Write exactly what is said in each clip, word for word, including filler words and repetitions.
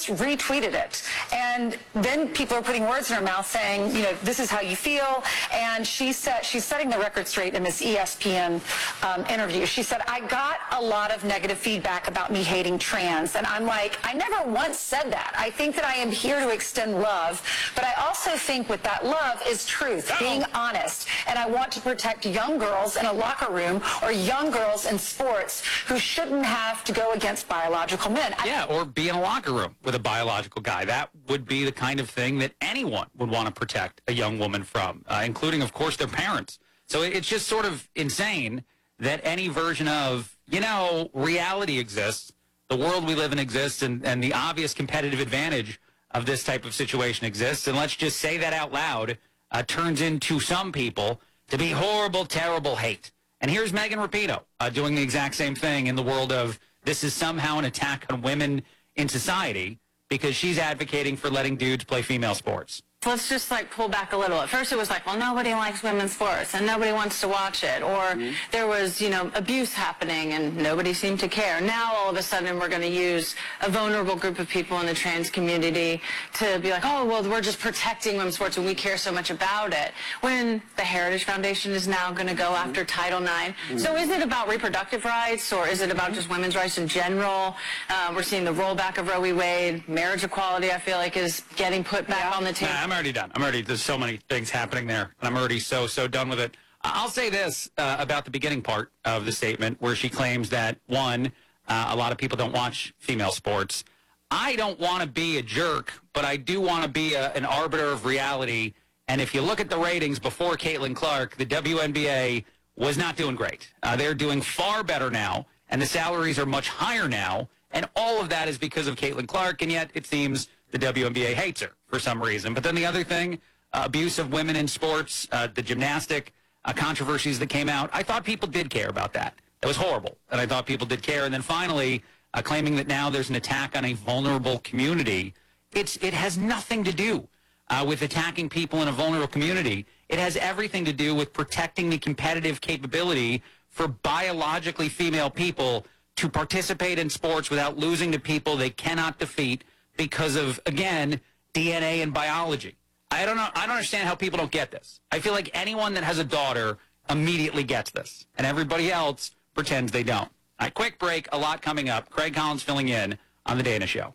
just retweeted it. And then people are putting words in her mouth saying, you know, this is how you feel. And she said, she's setting the record straight in this E S P N um, interview. She said, I got a lot of negative feedback about me hating trans. And I'm like, I never once said that. I think that I am here to extend love. But I also think with that love is truth, being honest. And I want to protect young girls in a locker room or young girls in sports who shouldn't have to go against biological men. Yeah, or be in a locker room with a biological guy. That would be the kind of thing that anyone would want to protect a young woman from, uh, including, of course, their parents. So it's just sort of insane that any version of, you know, reality exists, the world we live in exists, and, and the obvious competitive advantage of this type of situation exists. And let's just say that out loud uh, turns into some people to be horrible, terrible hate. And here's Megan Rapinoe uh, doing the exact same thing in the world of this is somehow an attack on women in society because she's advocating for letting dudes play female sports. Let's just like pull back a little. At first it was like, well, nobody likes women's sports and nobody wants to watch it. Or mm-hmm. there was, you know, abuse happening and nobody seemed to care. Now all of a sudden we're going to use a vulnerable group of people in the trans community to be like, oh, well, we're just protecting women's sports and we care so much about it. When the Heritage Foundation is now going to go mm-hmm. after Title nine. Mm-hmm. So is it about reproductive rights or is it about just women's rights in general? Uh, we're seeing the rollback of Roe v. Wade. Marriage equality, I feel like, is getting put back yeah. on the table. Nah, I'm already done. I'm already, there's so many things happening there, and I'm already so, so done with it. I'll say this uh, about the beginning part of the statement where she claims that, one, uh, a lot of people don't watch female sports. I don't want to be a jerk, but I do want to be a, an arbiter of reality. And if you look at the ratings before Caitlin Clark, the W N B A was not doing great. Uh, they're doing far better now, and the salaries are much higher now. And all of that is because of Caitlin Clark, and yet it seems the W N B A hates her for some reason. But then the other thing, uh, abuse of women in sports, uh, the gymnastic uh, controversies that came out, I thought people did care about that. It was horrible, and I thought people did care. And then finally, uh, claiming that now there's an attack on a vulnerable community, it's it has nothing to do uh, with attacking people in a vulnerable community. It has everything to do with protecting the competitive capability for biologically female people to participate in sports without losing to people they cannot defeat because of, again, D N A and biology. I don't know. I don't understand how people don't get this. I feel like anyone that has a daughter immediately gets this, and everybody else pretends they don't. All right, quick break. A lot coming up. Craig Collins filling in on The Dana Show.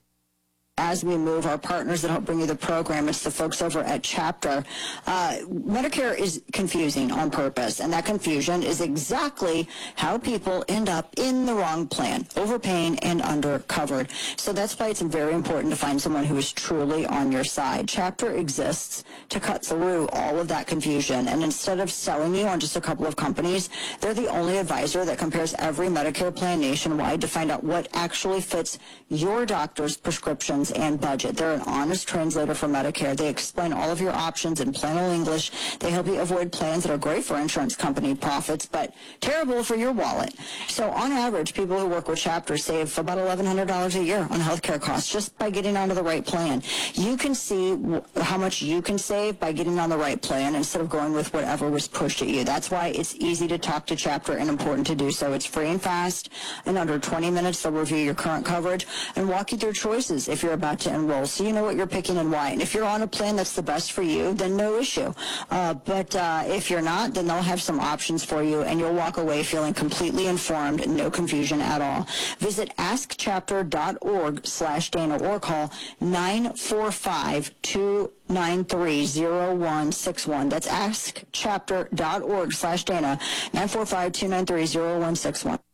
As we move, our partners that help bring you the program, it's the folks over at Chapter. Uh, Medicare is confusing on purpose, and that confusion is exactly how people end up in the wrong plan, overpaying and undercovered. So that's why it's very important to find someone who is truly on your side. Chapter exists to cut through all of that confusion, and instead of selling you on just a couple of companies, they're the only advisor that compares every Medicare plan nationwide to find out what actually fits your doctor's prescriptions and budget. They're an honest translator for Medicare. They explain all of your options in plain old English. They help you avoid plans that are great for insurance company profits, but terrible for your wallet. So on average, people who work with Chapter save about eleven hundred dollars a year on healthcare costs just by getting onto the right plan. You can see how much you can save by getting on the right plan instead of going with whatever was pushed at you. That's why it's easy to talk to Chapter and important to do so. It's free and fast. In under twenty minutes, they'll review your current coverage and walk you through choices if you're about to enroll, so you know what you're picking and why. And if you're on a plan that's the best for you, then no issue. Uh, but uh, if you're not, then they'll have some options for you, and you'll walk away feeling completely informed, no confusion at all. Visit askchapter.org slash Dana or call nine four five, two nine three, zero one six one. That's askchapter.org slash Dana, nine four five, two nine three, zero one six one.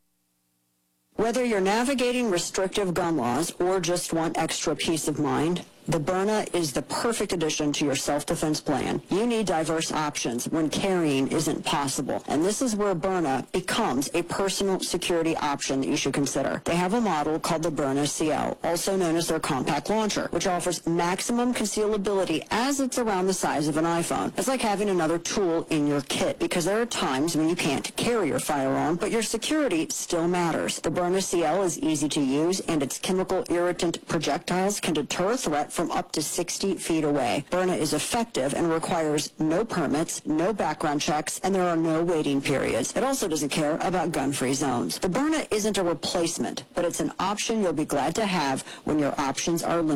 Whether you're navigating restrictive gun laws or just want extra peace of mind, the Byrna is the perfect addition to your self-defense plan. You need diverse options when carrying isn't possible, and this is where Byrna becomes a personal security option that you should consider. They have a model called the Byrna C L, also known as their compact launcher, which offers maximum concealability as it's around the size of an iPhone. It's like having another tool in your kit, because there are times when you can't carry your firearm, but your security still matters. The Byrna C L is easy to use, and its chemical irritant projectiles can deter a threat from up to sixty feet away. Byrna is effective and requires no permits, no background checks, and there are no waiting periods. It also doesn't care about gun-free zones. The Byrna isn't a replacement, but it's an option you'll be glad to have when your options are limited.